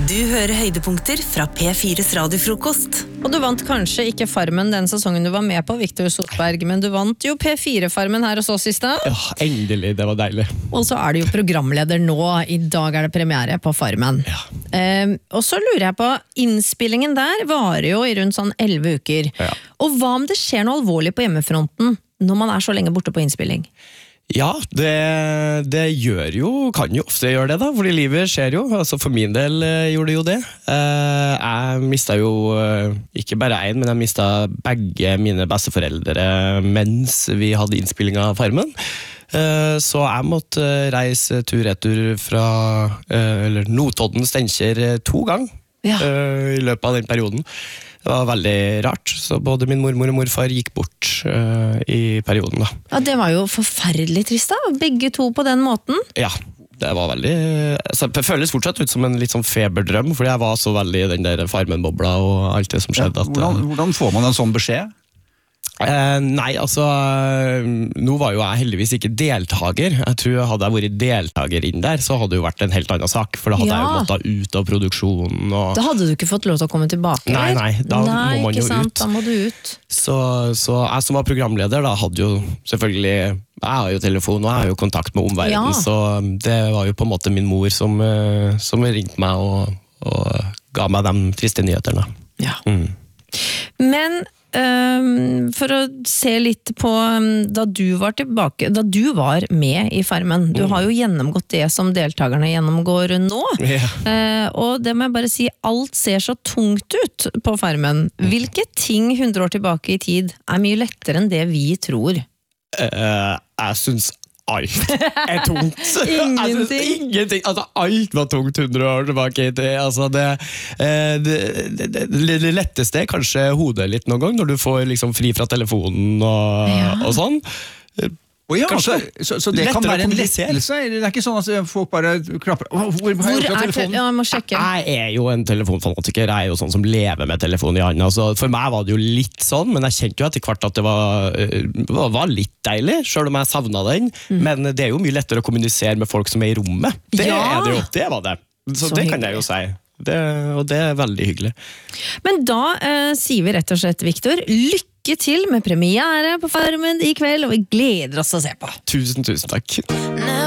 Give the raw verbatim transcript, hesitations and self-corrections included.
Du hører høydepunkter fra P fires radiofrokost. Og du vant kanskje ikke Farmen den sesongen du var med på, Victor Sotberg, men du vant jo P fire-farmen her hos oss i sted. Ja, endelig, det var deilig. Og så er du jo programleder nå, i dag er det premiere på Farmen. Ja. Eh, og så lurer jeg på, innspillingen der varer jo i rundt sånn elleve uker. Ja. Og hva om det skjer noe alvorlig på hjemmefronten, når man er så lenge borte på innspilling? Ja, det, det gjør jo, kan jo ofte gjøre det da, fordi livet skjer jo, altså for min del eh, gjorde det jo det. Eh, jeg mistet jo eh, ikke bare en, men jeg mistet begge mine besteforeldre mens vi hadde innspilling av Farmen. Eh, så jeg måtte reise tur-retur fra eh, eller Notodden Steinkjer eh, to ganger Ja. eh, i løpet av den perioden. Det var veldig rart, så både min mormor og morfar gikk bort uh, i perioden da. Ja, det var jo forferdelig trist da, begge to på den måten. Ja, det var veldig... Altså, det føles fortsatt ut som en litt sånn feberdrøm, fordi jeg var så veldig i den der Farmen-bobla og alt det som skjedde. Ja, hvordan, hvordan får man en sånn beskjed? Eh, nei, altså, nå var jo jeg heldigvis ikke deltager. Jeg tror hadde jeg vært deltager inn der, så hadde det jo vært en helt annen sak, for da hadde Ja. jeg jo måttet ut av produksjonen. Og... Da hadde du ikke fått lov til å komme tilbake, Nei, eller? nei, da nei, må man ikke jo sant? ut. Da må du ut. Så, så jeg som var programleder da, hadde jo selvfølgelig, jeg har jo telefon og jeg har jo kontakt med omverdenen, Ja. så det var jo på en måte min mor som, eh, som ringte meg og, og ga meg de triste nyhetene. Ja. Mm. Men øhm, for å se litt på øhm, da du var tilbake, da du var med i Farmen, du har jo gjennomgått det som deltakerne gjennomgår nå. Ja. Eh, og det må jeg bare si, alt ser så tungt ut på Farmen. Hvilke ting hundre år tilbake i tid er mye lettere enn det vi tror? Eh, jeg synes alt er tungt. Ingenting. Jeg synes ingenting. Altså, alt var tungt hundre år tilbake i tid. Altså, det, eh, det, det, det, det letteste er kanskje hodet litt noen gang, når du får liksom fri fra telefonen og, Ja. og sånn. Oh ja, Kanskje så, så, så det kan lettere å være en kommunisere. lettelse? Eller det er ikke sånn at folk bare klapper Åh, hvor, hvor har Hvor jeg gjort av er te telefonen? ja, jeg må sjekke. Jeg er jo en telefonfanatiker. Jeg er jo sånn som lever med telefon i hånda. Så for meg var det jo litt sånn, men jeg kjente jo etter hvert at det var, uh, var litt deilig, selv om jeg savnet den. Mm. Men det er jo mye lettere å kommunisere med folk som er i rommet. Det Ja. er det jo, det var det. Så, Så det kan jeg hyggelig. jo si. Det, og det er veldig hyggelig. Men da eh, sier vi rett og slett, Victor, lykke til med premiere på Farmen i kveld, og vi gleder oss til å se på. Tusen, tusen takk.